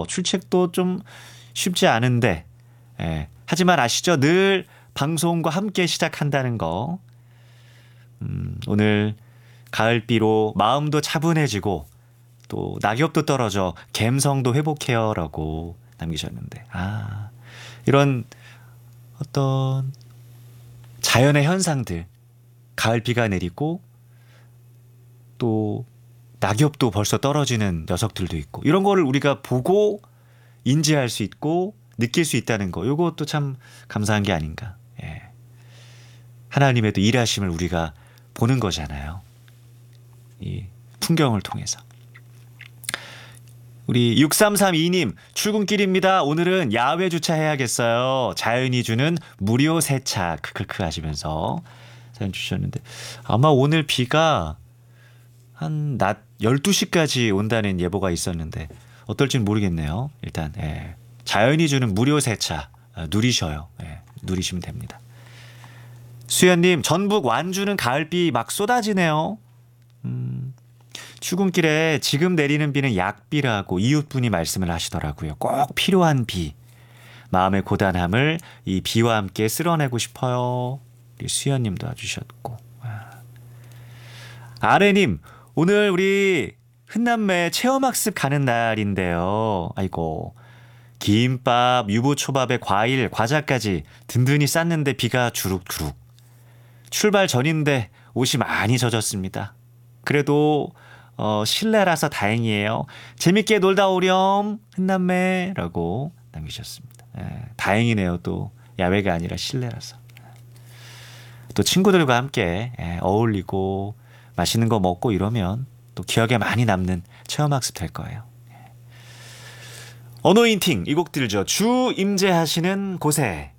출첵도 좀 쉽지 않은데 하지만 아시죠? 늘 방송과 함께 시작한다는 거. 오늘 가을비로 마음도 차분해지고 또 낙엽도 떨어져 갬성도 회복해요라고 남기셨는데 이런 어떤 자연의 현상들 가을비가 내리고 또 낙엽도 벌써 떨어지는 녀석들도 있고 이런 거를 우리가 보고 인지할 수 있고 느낄 수 있다는 거 이것도 참 감사한 게 아닌가. 하나님의 또 일하심을 우리가 보는 거잖아요. 이 풍경을 통해서. 우리 6332님 출근길입니다. 오늘은 야외 주차해야겠어요. 자연이 주는 무료 세차 크크크 하시면서 사연 주셨는데 아마 오늘 비가 한 낮 12시까지 온다는 예보가 있었는데 어떨지는 모르겠네요. 일단 자연이 주는 무료 세차 누리셔요. 누리시면 됩니다. 수연님 전북 완주는 가을비 막 쏟아지네요. 출근길에 지금 내리는 비는 약비라고 이웃분이 말씀을 하시더라고요. 꼭 필요한 비. 마음의 고단함을 이 비와 함께 쓸어내고 싶어요. 우리 수연님도 와주셨고. 아래님 오늘 우리 흔남매 체험학습 가는 날인데요. 아이고 김밥, 유부초밥에 과일, 과자까지 든든히 쌌는데 비가 주룩주룩. 출발 전인데 옷이 많이 젖었습니다. 그래도 실내라서 다행이에요. 재밌게 놀다 오렴 흔남매라고 남기셨습니다. 다행이네요. 또 야외가 아니라 실내라서. 또 친구들과 함께 어울리고 맛있는 거 먹고 이러면 또 기억에 많이 남는 체험학습 될 거예요. 어노인팅 이 곡 들죠. 주 임재하시는 곳에